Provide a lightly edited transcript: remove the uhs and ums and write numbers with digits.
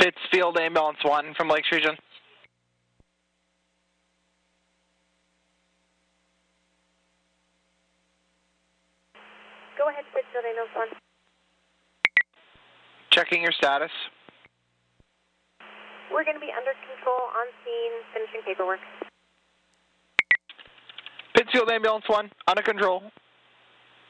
Pittsfield Ambulance 1 from Lakes Region. Go ahead, Pittsfield Ambulance 1. Checking your status. We're going to be under control on scene, finishing paperwork. Pittsfield Ambulance 1, under control.